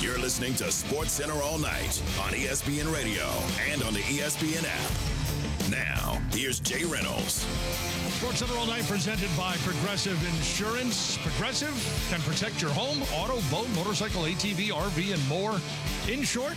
You're listening to SportsCenter All Night on ESPN Radio and on the ESPN app. Now, here's Jay Reynolds. SportsCenter All Night presented by Progressive Insurance. Progressive can protect your home, auto, boat, motorcycle, ATV, RV, and more. In short,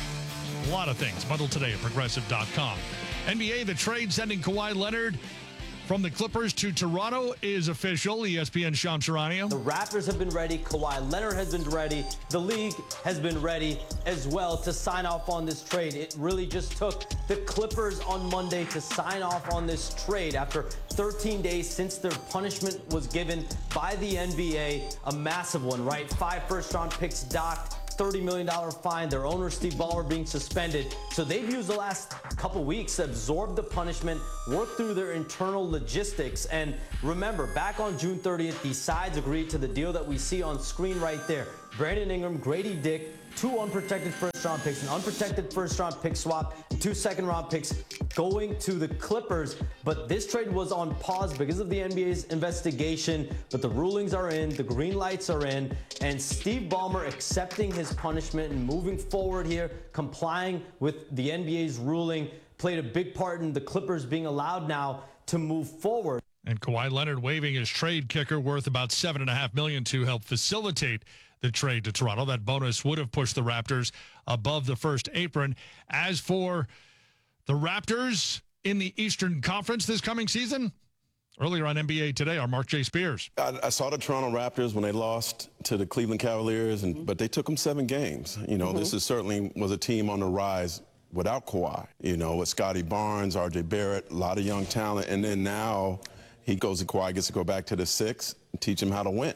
a lot of things. Bundle today at Progressive.com. NBA, the trade sending Kawhi Leonard from the Clippers to Toronto is official. ESPN Shams Charania. The Raptors have been ready. Kawhi Leonard has been ready. The league has been ready as well to sign off on this trade. It really just took the Clippers on Monday to sign off on this trade after 13 days since their punishment was given by the NBA. A massive one, right? 5 first-round picks docked. $30 million fine, their owner Steve Ballmer being suspended. So they've used the last couple weeks to absorb the punishment, work through their internal logistics. And remember, back on June 30th, the sides agreed to the deal that we see on screen right there. Brandon Ingram, Grady Dick, 2 unprotected first-round picks, an unprotected first-round pick swap, 2 second-round picks going to the Clippers. But this trade was on pause because of the NBA's investigation. But the rulings are in, the green lights are in, and Steve Ballmer accepting his punishment and moving forward here, complying with the NBA's ruling, played a big part in the Clippers being allowed now to move forward. And Kawhi Leonard waiving his trade kicker worth about $7.5 million to help facilitate the trade to Toronto. That bonus would have pushed the Raptors above the first apron. As for the Raptors in the Eastern Conference this coming season, earlier on NBA Today, our Mark J. Spears. I saw the Toronto Raptors when they lost to the Cleveland Cavaliers, but they took them 7 games. You know, this is certainly was a team on the rise without Kawhi. You know, with Scotty Barnes, R.J. Barrett, a lot of young talent, and then now he goes to Kawhi, gets to go back to the 6 and teach him how to win.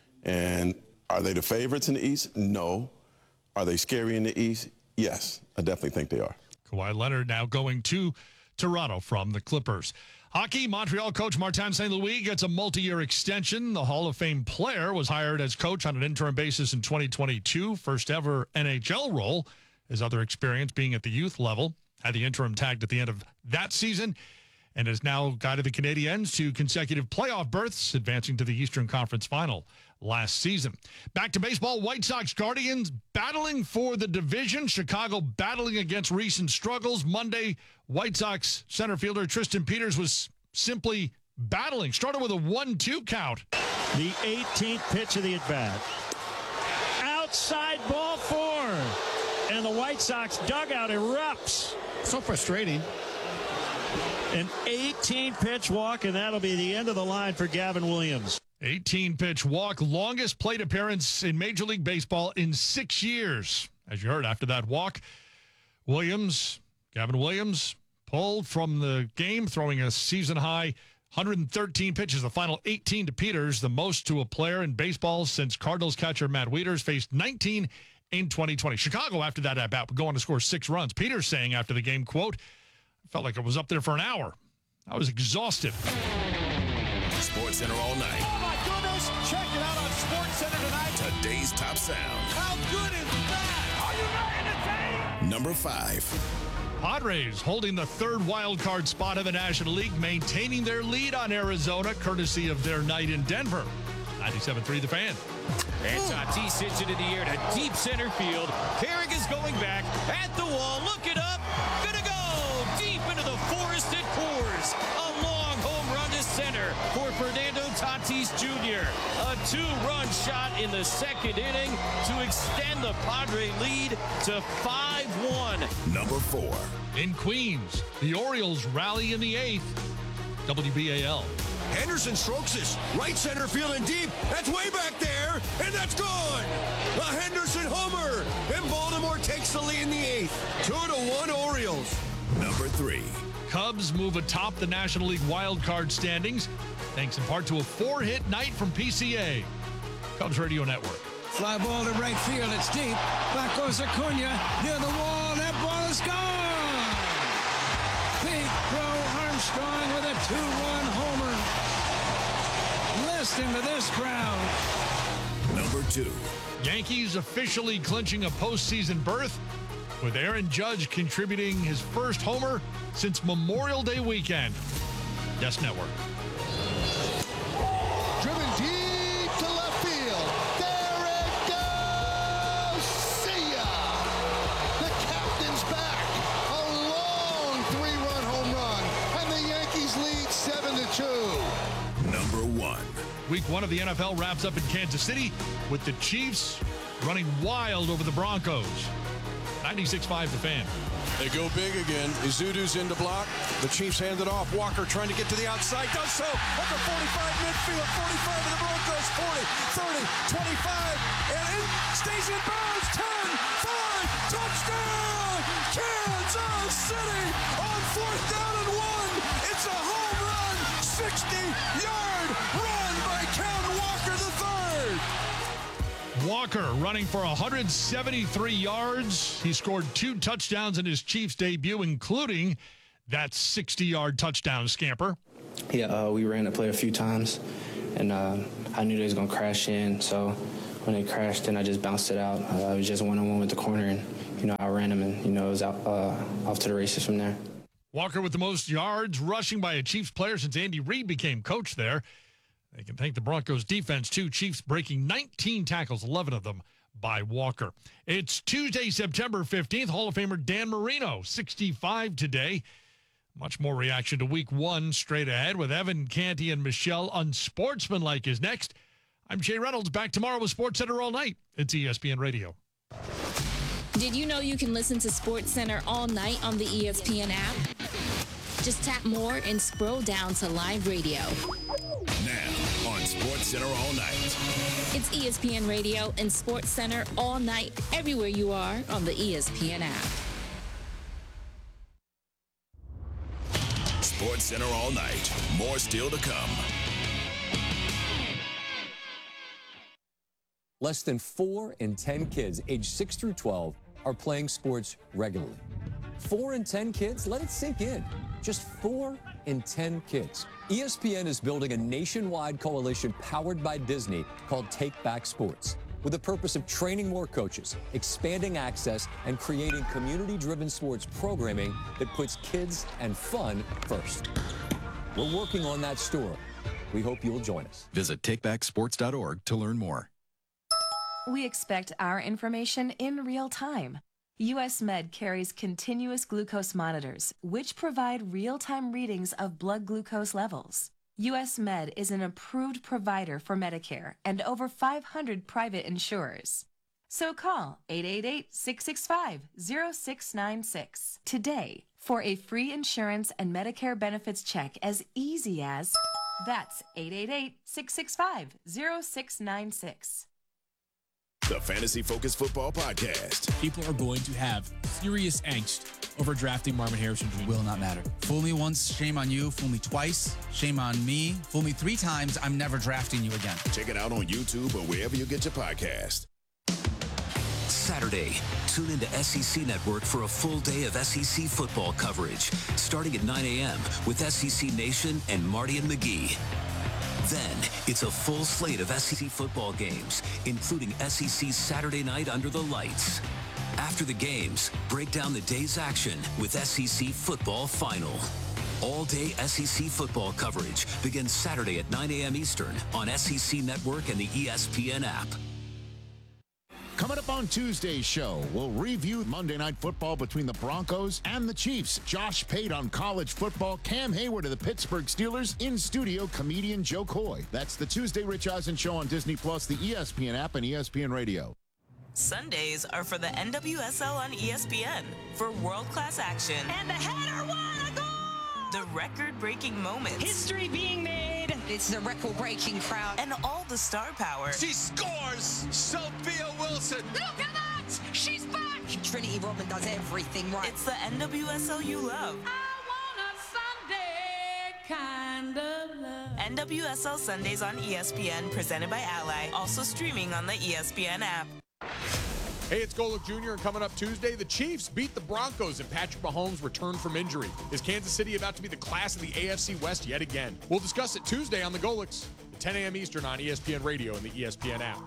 And are they the favorites in the East? No. Are they scary in the East? Yes, I definitely think they are. Kawhi Leonard now going to Toronto from the Clippers. Hockey, Montreal coach Martin St. Louis gets a multi-year extension. The Hall of Fame player was hired as coach on an interim basis in 2022, first ever NHL role. His other experience being at the youth level, had the interim tagged at the end of that season, and has now guided the Canadiens to consecutive playoff berths, advancing to the Eastern Conference Final last season. Back to baseball, White Sox Guardians battling for the division. Chicago battling against recent struggles. Monday, White Sox center fielder Tristan Peters was simply battling. Started with a 1-2 count. The 18th pitch of the at-bat. Outside ball 4. And the White Sox dugout erupts. So frustrating. An 18-pitch walk, and that'll be the end of the line for Gavin Williams. 18-pitch walk, longest plate appearance in Major League Baseball in 6 years. As you heard, after that walk, Gavin Williams, pulled from the game, throwing a season-high 113 pitches, the final 18 to Peters, the most to a player in baseball since Cardinals catcher Matt Wieters faced 19 in 2020. Chicago, after that at-bat, would go on to score 6 runs. Peters saying after the game, quote, "Felt like I was up there for an hour. I was exhausted." SportsCenter All Night. Oh, my goodness. Check it out on SportsCenter tonight. Today's top sound. How good is that? Are you ready to take? Number 5. Padres holding the 3rd wild card spot in the National League, maintaining their lead on Arizona, courtesy of their night in Denver. 97.3 The Fan. And Tatis hits it in the air to deep center field. Carrick is going back at the wall. Look it up. Gonna go deep into the forested Coors. A long home run to center for Fernando Tatis Jr. A 2-run shot in the 2nd inning to extend the Padre lead to 5-1. Number 4. In Queens, the Orioles rally in the 8th. WBAL. Henderson strokes this. Right center field and deep. That's way back there. And that's gone. A Henderson homer. And Baltimore takes the lead in the 8th. 2-1 Orioles. Number 3. Cubs move atop the National League wild card standings, thanks in part to a 4-hit night from PCA. Cubs Radio Network. Fly ball to right field. It's deep. Back goes Acuna. Near the wall. That ball is gone. Pete Crow Armstrong with a 2-1 homer. Listen to this crowd. Number 2. Yankees officially clinching a postseason berth, with Aaron Judge contributing his first homer since Memorial Day weekend. Yes Network. Driven deep to left field. There it goes. Week 1 of the NFL wraps up in Kansas City with the Chiefs running wild over the Broncos. 96.5 The Fan. They go big again. Izudu's in to block. The Chiefs hand it off. Walker trying to get to the outside. Does so. At the 45 midfield. 45 of the Broncos. 40, 30, 25. And in stays in bounds. 10, 5. Touchdown. Kansas City on 4th down and 1. It's a home run. 60-yard run by Ken Walker III. Walker running for 173 yards. He scored 2 touchdowns in his Chiefs debut, including that 60-yard touchdown scamper. Yeah, we ran the play a few times, and I knew they was going to crash in. So when they crashed in, I just bounced it out. I was just one-on-one with the corner, and, I ran him, and, it was out off to the races from there. Walker with the most yards rushing by a Chiefs player since Andy Reid became coach there. They can thank the Broncos defense, too. Chiefs breaking 19 tackles, 11 of them by Walker. It's Tuesday, September 15th. Hall of Famer Dan Marino, 65 today. Much more reaction to Week 1 straight ahead with Evan Canty and Michelle Unsportsmanlike is next. I'm Jay Reynolds, back tomorrow with SportsCenter all night. It's ESPN Radio. Did you know you can listen to SportsCenter all night on the ESPN app? Just tap more and scroll down to live radio. Now on SportsCenter all night. It's ESPN Radio and SportsCenter all night, everywhere you are on the ESPN app. SportsCenter all night. More still to come. Less than 4 in 10 kids aged 6 through 12 are playing sports regularly. 4 in 10 kids? Let it sink in. Just 4 in 10 kids. ESPN is building a nationwide coalition powered by Disney called Take Back Sports, with the purpose of training more coaches, expanding access, and creating community-driven sports programming that puts kids and fun first. We're working on that story. We hope you'll join us. Visit takebacksports.org to learn more. We expect our information in real time. US Med carries continuous glucose monitors, which provide real-time readings of blood glucose levels. US Med is an approved provider for Medicare and over 500 private insurers. So call 888-665-0696 today for a free insurance and Medicare benefits check as easy as... That's 888-665-0696. The Fantasy Focus Football Podcast. People are going to have serious angst over drafting Marvin Harrison Jr. Will not matter. Fool me once, shame on you. Fool me twice, shame on me. Fool me 3 times, I'm never drafting you again. Check it out on YouTube or wherever you get your podcast. Saturday, tune into SEC Network for a full day of SEC football coverage, starting at 9 a.m. with SEC Nation and Marty and McGee. Then, it's a full slate of SEC football games, including SEC Saturday Night Under the Lights. After the games, break down the day's action with SEC Football Final. All-day SEC football coverage begins Saturday at 9 a.m. Eastern on SEC Network and the ESPN app. Coming up on Tuesday's show, we'll review Monday Night Football between the Broncos and the Chiefs. Josh Pate on college football, Cam Hayward of the Pittsburgh Steelers, in studio, comedian Joe Coy. That's the Tuesday Rich Eisen Show on Disney+, the ESPN app, and ESPN Radio. Sundays are for the NWSL on ESPN for world-class action. And the header won a goal! The record-breaking moments. History being made. It's the record-breaking crowd. And all the star power. She scores! Sophia Wilson! Look at that! She's back! Trinity Rodman does everything right. It's the NWSL you love. I want a Sunday kind of love. NWSL Sundays on ESPN, presented by Ally. Also streaming on the ESPN app. Hey, it's Golick Jr., and coming up Tuesday, the Chiefs beat the Broncos and Patrick Mahomes returned from injury. Is Kansas City about to be the class of the AFC West yet again? We'll discuss it Tuesday on the Golicks at 10 a.m. Eastern on ESPN Radio and the ESPN app.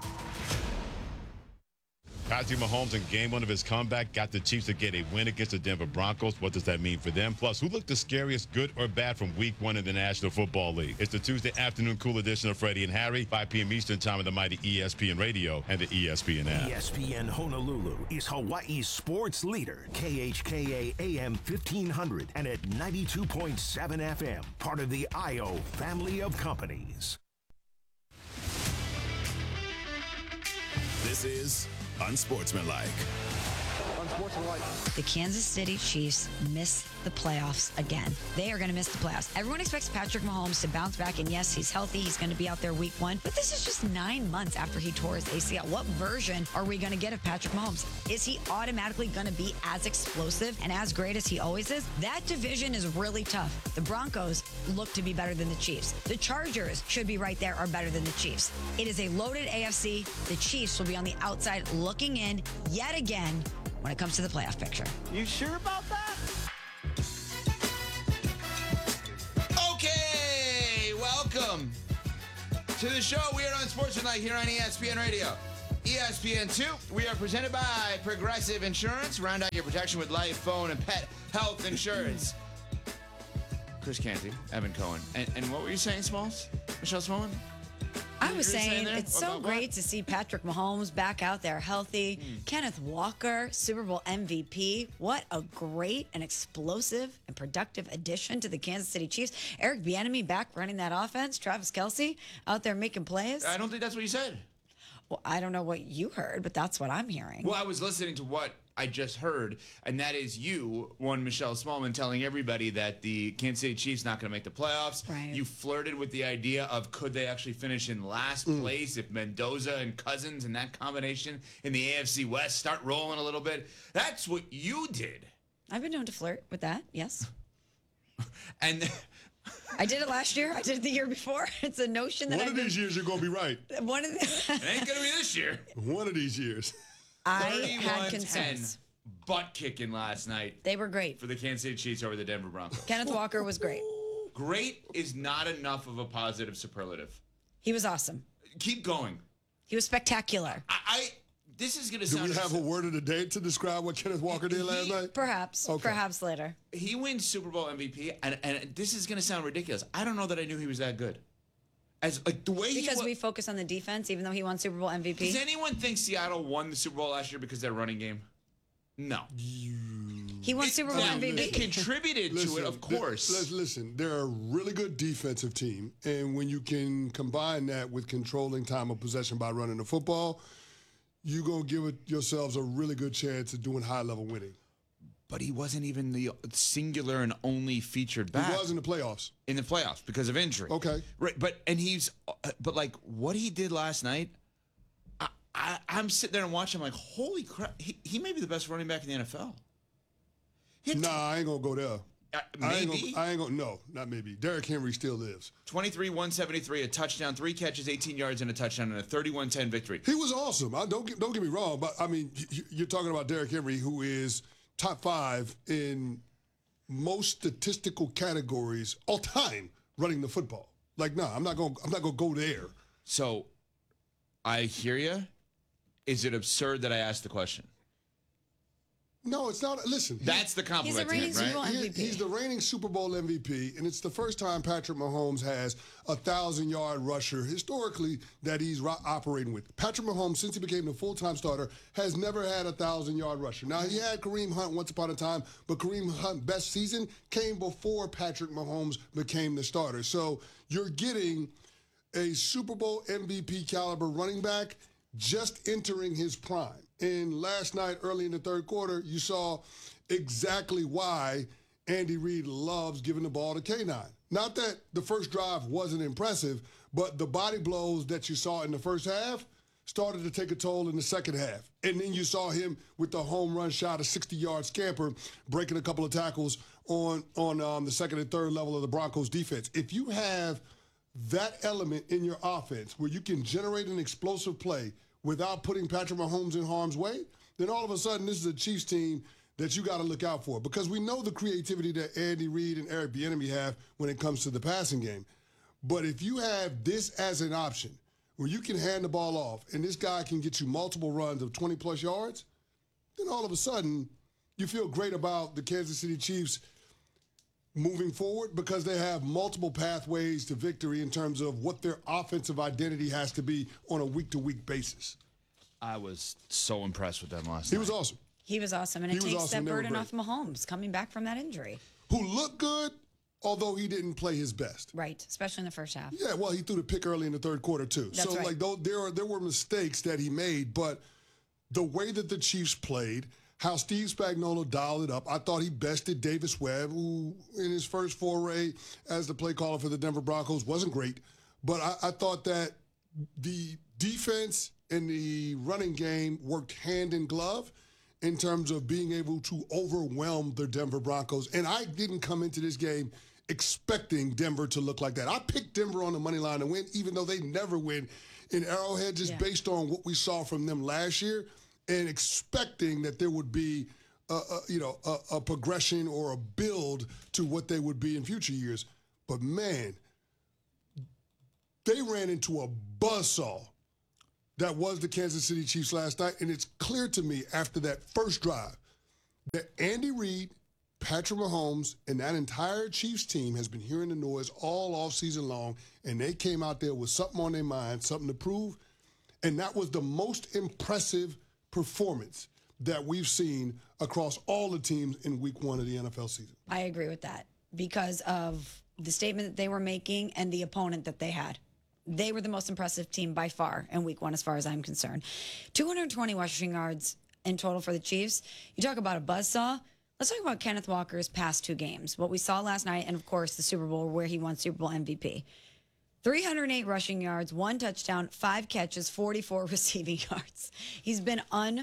Patrick Mahomes in game 1 of his comeback got the Chiefs to get a win against the Denver Broncos. What does that mean for them? Plus, who looked the scariest, good or bad, from Week 1 in the National Football League? It's the Tuesday afternoon cool edition of Freddie and Harry, 5 p.m. Eastern time on the mighty ESPN Radio and the ESPN app. ESPN Honolulu is Hawaii's sports leader. KHKA AM 1500 and at 92.7 FM, part of the IO family of companies. This is Unsportsmanlike. The Kansas City Chiefs missed the playoffs again. They are going to miss the playoffs. Everyone expects Patrick Mahomes to bounce back, and yes, he's healthy. He's going to be out there week 1. But this is just 9 months after he tore his ACL. What version are we going to get of Patrick Mahomes? Is he automatically going to be as explosive and as great as he always is? That division is really tough. The Broncos look to be better than the Chiefs. The Chargers should be right there, are better than the Chiefs. It is a loaded AFC. The Chiefs will be on the outside looking in yet again when it comes to the playoff picture. You sure about that? Okay, welcome to the show. We are on Sportsmanlike here on ESPN Radio. ESPN2, we are presented by Progressive Insurance. Round out your protection with life, phone, and pet health insurance. Chris Canty, Evan Cohen. And what were you saying, Smalls? Michelle Smallman? I was saying it's so great to see Patrick Mahomes back out there healthy. Kenneth Walker, Super Bowl MVP. What a great and explosive and productive addition to the Kansas City Chiefs. Eric Bieniemy back running that offense. Travis Kelce out there making plays. I don't think that's what you said. Well, I don't know what you heard, but that's what I'm hearing. Well, I was listening to what I just heard, and that is you, one Michelle Smallman, telling everybody that the Kansas City Chiefs not going to make the playoffs. Right. You flirted with the idea of could they actually finish in last place if Mendoza and Cousins and that combination in the AFC West start rolling a little bit. That's what you did. I've been known to flirt with that, yes. And I did it last year. I did it the year before. It's a notion that one of these years you're going to be right. One of the it ain't going to be this year. One of these years. I had concerns. Butt kicking last night. They were great for the Kansas City Chiefs over the Denver Broncos. Kenneth Walker was great. Great is not enough of a positive superlative. He was awesome. Keep going. He was spectacular. This is going to sound. Do we have a word of the day to describe what Kenneth Walker did last night? Perhaps. Okay. Perhaps later. He wins Super Bowl MVP, and this is going to sound ridiculous. I don't know that I knew he was that good. As like the way because we focus on the defense, even though he won Super Bowl MVP. Does anyone think Seattle won the Super Bowl last year because of their running game? No. He won Super Bowl MVP. It contributed to it, of course. Listen, they're a really good defensive team, and when you can combine that with controlling time of possession by running the football, you're going to give yourselves a really good chance of doing high-level winning. But he wasn't even the singular and only featured back. He was in the playoffs. In the playoffs because of injury. Okay. Right, but like what he did last night, I'm sitting there and watching. I'm like, holy crap! He may be the best running back in the NFL. Nah, I ain't gonna go there. Maybe. I ain't gonna. No, not maybe. Derrick Henry still lives. 23, 173, a touchdown, 3 catches, 18 yards, and a touchdown, and a 31-10 victory. He was awesome. Don't get me wrong, but I mean, you're talking about Derrick Henry, who is top 5 in most statistical categories all time running the football. Like, no, I'm not gonna go there. So, I hear you. Is it absurd that I asked the question? No, it's not. Listen, that's the compliment to him, right? He's the reigning Super Bowl MVP, and it's the first time Patrick Mahomes has a 1,000-yard rusher historically that he's operating with. Patrick Mahomes, since he became the full-time starter, has never had a 1,000-yard rusher. Now, he had Kareem Hunt once upon a time, but Kareem Hunt's best season came before Patrick Mahomes became the starter. So you're getting a Super Bowl MVP caliber running back just entering his prime. And last night, early in the third quarter, you saw exactly why Andy Reid loves giving the ball to K9. Not that the first drive wasn't impressive, but the body blows that you saw in the first half started to take a toll in the second half. And then you saw him with the home run shot, a 60-yard scamper, breaking a couple of tackles on the second and third level of the Broncos defense. If you have that element in your offense where you can generate an explosive play without putting Patrick Mahomes in harm's way, then all of a sudden this is a Chiefs team that you got to look out for, because we know the creativity that Andy Reid and Eric Bieniemy have when it comes to the passing game. But if you have this as an option where you can hand the ball off and this guy can get you multiple runs of 20-plus yards, then all of a sudden you feel great about the Kansas City Chiefs moving forward, because they have multiple pathways to victory in terms of what their offensive identity has to be on a week-to-week basis. I was so impressed with them last night. He was awesome. He was awesome, and it takes that burden off Mahomes coming back from that injury. Who looked good, although he didn't play his best. Right, especially in the first half. Yeah, well, he threw the pick early in the third quarter, too. That's right. Like, there were mistakes that he made, but the way that the Chiefs played, how Steve Spagnuolo dialed it up, I thought he bested Davis Webb, who in his first foray as the play caller for the Denver Broncos wasn't great. But I thought that the defense and the running game worked hand in glove in terms of being able to overwhelm the Denver Broncos. And I didn't come into this game expecting Denver to look like that. I picked Denver on the money line to win, even though they never win in Arrowhead, just based on what we saw from them last year, and expecting that there would be a progression or a build to what they would be in future years. But man, they ran into a buzzsaw that was the Kansas City Chiefs last night, and it's clear to me after that first drive that Andy Reid, Patrick Mahomes, and that entire Chiefs team has been hearing the noise all offseason long, and they came out there with something on their mind, something to prove, and that was the most impressive performance that we've seen across all the teams in week one of the NFL season. I agree with that because of the statement that they were making and the opponent that they had. They were the most impressive team by far in week one, as far as I'm concerned. 220 rushing yards in total for the Chiefs. You talk about a buzzsaw. Let's talk about Kenneth Walker's past two games. What we saw last night, and of course the Super Bowl where he won Super Bowl MVP. 308 rushing yards, 1 touchdown, 5 catches, 44 receiving yards. He's been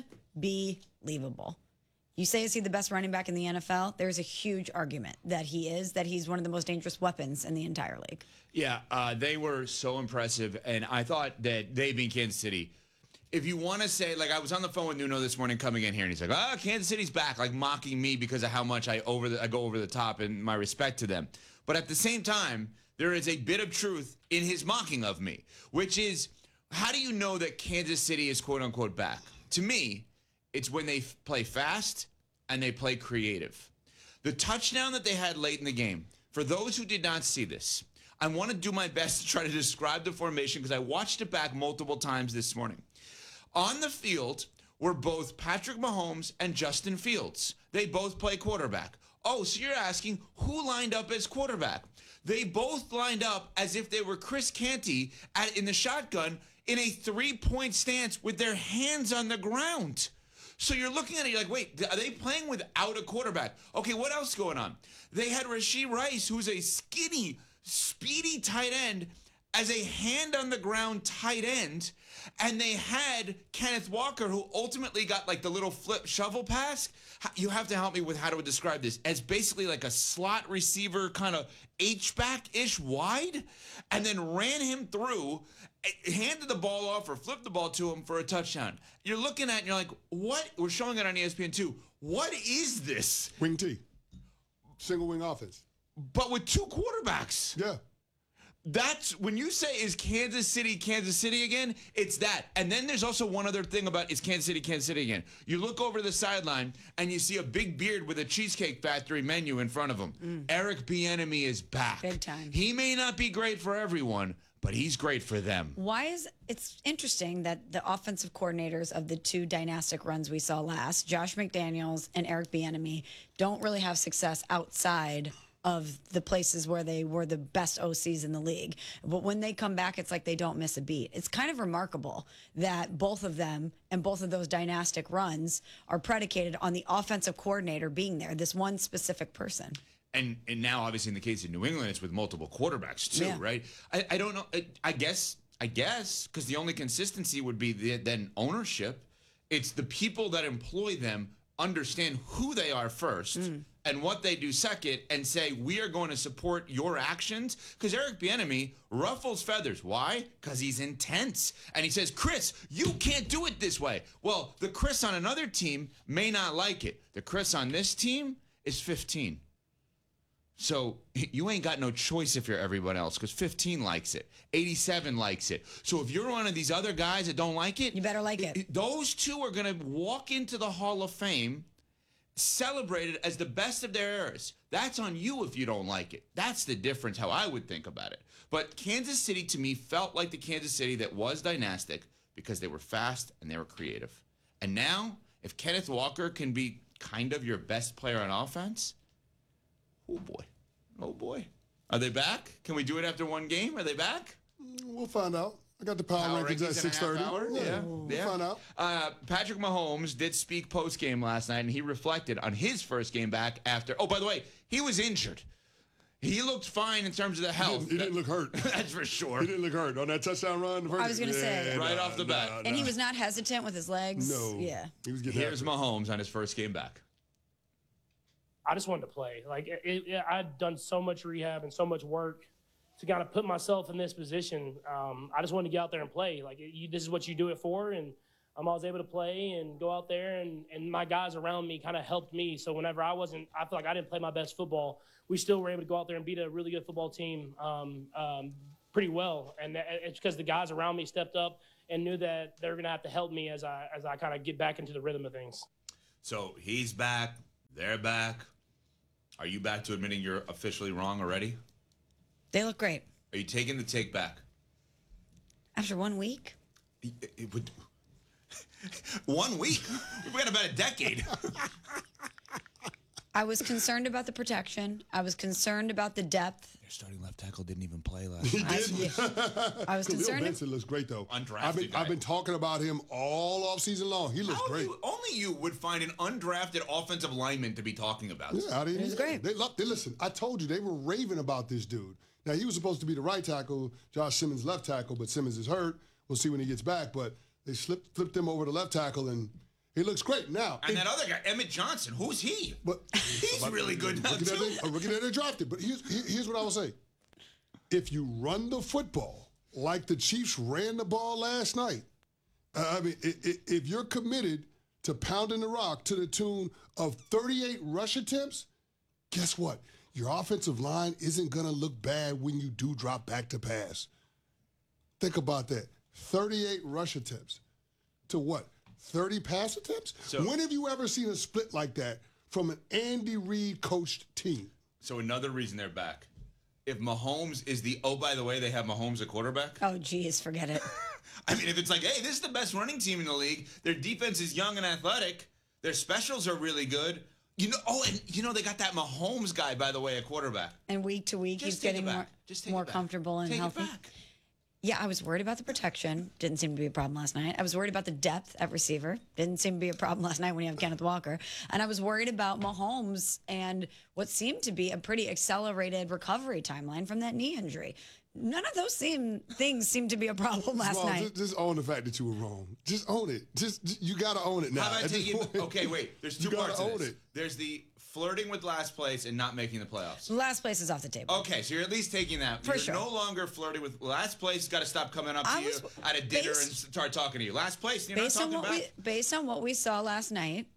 unbelievable. You say, is he the best running back in the NFL? There's a huge argument that he's one of the most dangerous weapons in the entire league. Yeah, they were so impressive, and I thought that they being Kansas City, if you want to say, like I was on the phone with Nuno this morning coming in here, and he's like, Kansas City's back, like mocking me because of how much I go over the top and my respect to them. But at the same time, there is a bit of truth in his mocking of me, which is, how do you know that Kansas City is quote-unquote back? To me, it's when they play fast and they play creative. The touchdown that they had late in the game, for those who did not see this, I want to do my best to try to describe the formation because I watched it back multiple times this morning. On the field were both Patrick Mahomes and Justin Fields. They both play quarterback. Oh, so you're asking who lined up as quarterback? They both lined up as if they were Chris Canty in the shotgun in a 3-point stance with their hands on the ground. So you're looking at it, you're like, wait, are they playing without a quarterback? Okay, what else going on? They had Rashee Rice, who's a skinny, speedy tight end, as a hand-on-the-ground tight end, and they had Kenneth Walker, who ultimately got like the little flip shovel pass. You have to help me with how to describe this, as basically like a slot receiver, kind of H-back-ish wide, and then ran him through, handed the ball off or flipped the ball to him for a touchdown. You're looking at it and you're like, what? We're showing it on ESPN2. What is this? Wing T. Single wing offense. But with 2 quarterbacks. Yeah. That's when you say, is Kansas City again? It's that. And then there's also one other thing about, is Kansas City again? You look over the sideline and you see a big beard with a Cheesecake Factory menu in front of him. Eric Bieniemy is back. Big time. He may not be great for everyone, but he's great for them. It's interesting that the offensive coordinators of the 2 dynastic runs we saw last, Josh McDaniels and Eric Bieniemy, don't really have success outside of the places where they were the best OCs in the league. But when they come back, it's like they don't miss a beat. It's kind of remarkable that both of them and both of those dynastic runs are predicated on the offensive coordinator being there, this one specific person. And now, obviously, in the case of New England, it's with multiple quarterbacks, too, right? I don't know. I guess, because the only consistency would be then ownership. It's the people that employ them understand who they are first and what they do second, and say, we are going to support your actions. Because Eric Bieniemy ruffles feathers. Why? Because he's intense. And he says, Chris, you can't do it this way. Well, the Chris on another team may not like it. The Chris on this team is 15. So you ain't got no choice if you're everyone else, because 15 likes it. 87 likes it. So if you're one of these other guys that don't like it, you better like it. Those 2 are going to walk into the Hall of Fame celebrated as the best of their eras. That's on you if you don't like it. That's the difference, how I would think about it. But Kansas City, to me, felt like the Kansas City that was dynastic because they were fast and they were creative. And now, if Kenneth Walker can be kind of your best player on offense, oh boy. Oh, boy. Are they back? Can we do it after one game? Are they back? We'll find out. I got the power rankings at 6:30. Yeah, we'll find out. Patrick Mahomes did speak post-game last night, and he reflected on his first game back after. Oh, by the way, he was injured. He looked fine in terms of the health. He didn't look hurt. That's for sure. He didn't look hurt on that touchdown run. I was going to say. Right off the bat. And he was not hesitant with his legs. No. Yeah. He was getting Here's Mahomes on his first game back. I just wanted to play. Like, I'd done so much rehab and so much work to kind of put myself in this position. I just wanted to get out there and play. Like, this is what you do it for, and I was able to play and go out there, and my guys around me kind of helped me. So whenever I feel like I didn't play my best football, we still were able to go out there and beat a really good football team pretty well. And it's because the guys around me stepped up and knew that they were going to have to help me as I kind of get back into the rhythm of things. So he's back. They're back. Are you back to admitting you're officially wrong already? They look great. Are you taking the take back? After 1 week? It would. 1 week? We've got about a decade. I was concerned about the protection. I was concerned about the depth. Their starting left tackle didn't even play last He night. did. I was concerned. Khalil Benson looks great, though. Undrafted I've been talking about him all offseason long. He looks great. Only you would find an undrafted offensive lineman to be talking about. Yeah, It was great. Listen, I told you, they were raving about this dude. Now, he was supposed to be the right tackle, Josh Simmons left tackle, but Simmons is hurt. We'll see when he gets back. But they flipped him over to left tackle, and he looks great. Now, and that other guy, Emmett Johnson, who's he? But he's really good now, too. A rookie that they drafted. But here's what I will say. If you run the football like the Chiefs ran the ball last night, if you're committed to pounding the rock to the tune of 38 rush attempts, guess what? Your offensive line isn't going to look bad when you do drop back to pass. Think about that. 38 rush attempts to what? 30 pass attempts? So, when have you ever seen a split like that from an Andy Reid coached team? So another reason they're back. If Mahomes is by the way, they have Mahomes at quarterback. Oh, geez, forget it. I mean, if it's like, hey, this is the best running team in the league. Their defense is young and athletic. Their specials are really good. They got that Mahomes guy, by the way, at quarterback. And week to week, he's getting more comfortable and healthy. Yeah, I was worried about the protection. Didn't seem to be a problem last night. I was worried about the depth at receiver. Didn't seem to be a problem last night when you have Kenneth Walker. And I was worried about Mahomes and what seemed to be a pretty accelerated recovery timeline from that knee injury. None of those things seemed to be a problem last night. Just own the fact that you were wrong. Just own it. You got to own it now. How about okay, wait. There's two parts of this. It. There's the flirting with last place and not making the playoffs. Last place is off the table. Okay, so you're at least taking that. You're no longer flirting with last place. Got to stop coming up to you at a dinner and start talking to you. Last place, you're not talking back. Based on what we saw last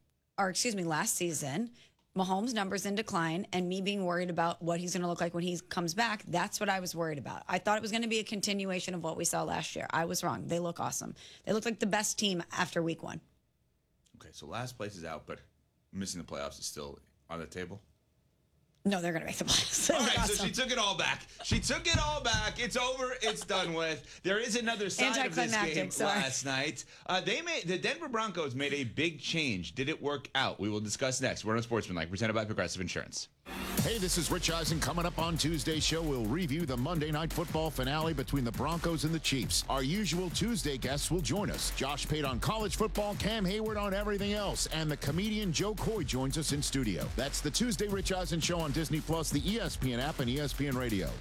season, Mahomes' numbers in decline, and me being worried about what he's going to look like when he comes back, that's what I was worried about. I thought it was going to be a continuation of what we saw last year. I was wrong. They look awesome. They look like the best team after week 1. Okay, so last place is out, but missing the playoffs is still on the table? No, they're going to make the playoffs. All right, so she took it all back. It's over. It's done with. There is another side of this game last night. The Denver Broncos made a big change. Did it work out? We will discuss next. We're on Sportsmanlike, presented by Progressive Insurance. Hey, this is Rich Eisen. Coming up on Tuesday's show, we'll review the Monday Night Football finale between the Broncos and the Chiefs. Our usual Tuesday guests will join us. Josh Pate on college football, Cam Hayward on everything else, and the comedian Joe Coy joins us in studio. That's the Tuesday Rich Eisen Show on Disney+, the ESPN app, and ESPN Radio.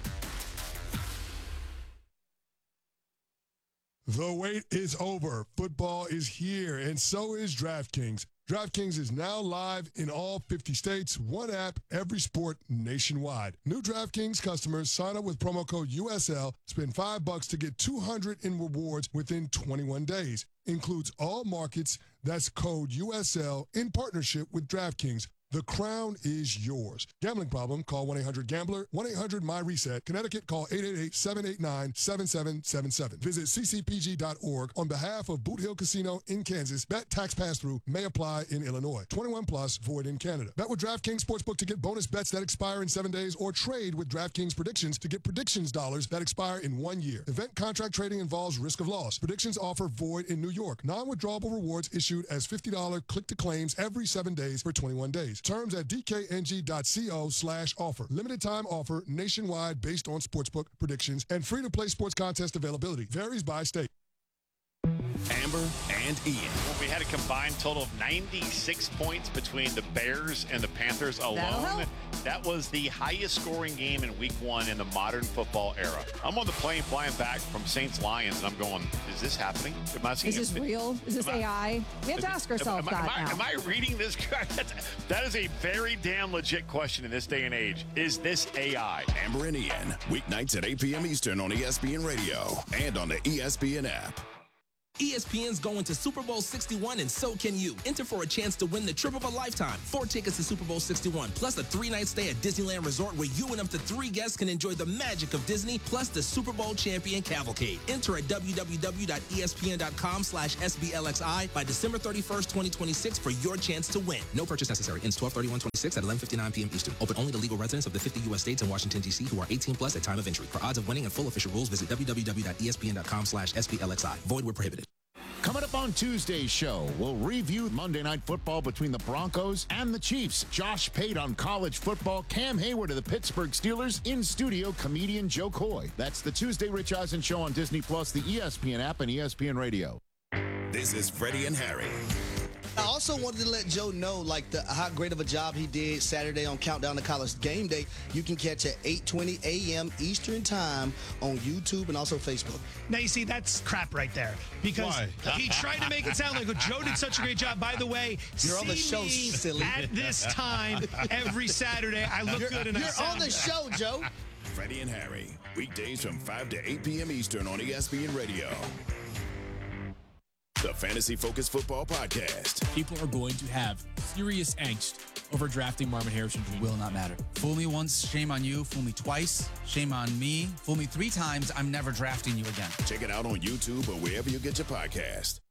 The wait is over. Football is here, and so is DraftKings. DraftKings is now live in all 50 states, one app, every sport nationwide. New DraftKings customers sign up with promo code USL, spend $5 to get $200 in rewards within 21 days. Includes all markets. That's code USL in partnership with DraftKings. The crown is yours. Gambling problem? Call 1-800-GAMBLER, 1-800-MY-RESET. Connecticut, call 888-789-7777. Visit ccpg.org on behalf of Boot Hill Casino in Kansas. Bet tax pass-through may apply in Illinois. 21 plus, void in Canada. Bet with DraftKings Sportsbook to get bonus bets that expire in 7 days, or trade with DraftKings Predictions to get predictions dollars that expire in 1 year. Event contract trading involves risk of loss. Predictions offer void in New York. Non-withdrawable rewards issued as $50 click-to-claims every 7 days for 21 days. days. Terms at dkng.co/offer. Limited time offer nationwide based on sportsbook predictions and free-to-play sports contest availability. Varies by state. Amber and Ian. We had a combined total of 96 points between the Bears and the Panthers alone. That was the highest scoring game in week 1 in the modern football era. I'm on the plane flying back from Saints-Lions, and I'm going, is this happening? Am I seeing Is this real? Is this AI? We have to ask ourselves am I reading this correct? That is a very damn legit question in this day and age. Is this AI? Amber and Ian, weeknights at 8 p.m. Eastern on ESPN Radio and on the ESPN app. ESPN's going to Super Bowl 61, and so can you. Enter for a chance to win the trip of a lifetime. 4 tickets to Super Bowl 61, plus a 3-night stay at Disneyland Resort where you and up to 3 guests can enjoy the magic of Disney, plus the Super Bowl champion cavalcade. Enter at www.espn.com/SBLXI by December 31st, 2026 for your chance to win. No purchase necessary. Ends 12/31/26 at 11:59 p.m. Eastern. Open only to legal residents of the 50 U.S. states and Washington, D.C. who are 18 plus at time of entry. For odds of winning and full official rules, visit www.espn.com/SBLXI. Void where prohibited. Coming up on Tuesday's show, we'll review Monday Night Football between the Broncos and the Chiefs. Josh Pate on college football, Cam Hayward of the Pittsburgh Steelers, in studio, comedian Joe Coy. That's the Tuesday Rich Eisen Show on Disney+, the ESPN app, and ESPN Radio. This is Freddie and Harry. I also wanted to let Joe know, how great of a job he did Saturday on Countdown to College Game Day. You can catch at 8:20 a.m. Eastern Time on YouTube and also Facebook. Now, you see, that's crap right there. Because he tried to make it sound like Joe did such a great job. By the way, you're on the show, silly. At this time, every Saturday, I look good and I sound You're on the show, Joe. Freddie and Harry, weekdays from 5 to 8 p.m. Eastern on ESPN Radio. The Fantasy Focus Football Podcast. People are going to have serious angst over drafting Marvin Harrison Jr. Will not matter. Fool me once, shame on you. Fool me twice, shame on me. Fool me 3 times, I'm never drafting you again. Check it out on YouTube or wherever you get your podcast.